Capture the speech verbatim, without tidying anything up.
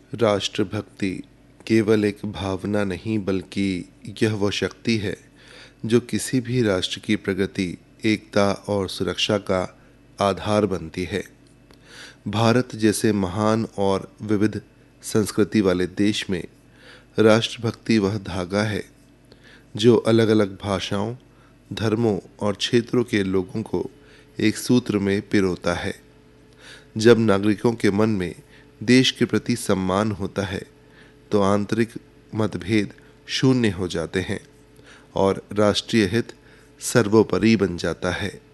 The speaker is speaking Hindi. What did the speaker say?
राष्ट्रभक्ति केवल एक भावना नहीं बल्कि यह वो शक्ति है जो किसी भी राष्ट्र की प्रगति, एकता और सुरक्षा का आधार बनती है। भारत जैसे महान और विविध संस्कृति वाले देश में राष्ट्रभक्ति वह धागा है जो अलग अलग भाषाओं, धर्मों और क्षेत्रों के लोगों को एक सूत्र में पिरोता है। जब नागरिकों के मन में देश के प्रति सम्मान होता है तो आंतरिक मतभेद शून्य हो जाते हैं और राष्ट्रीय हित सर्वोपरि बन जाता है।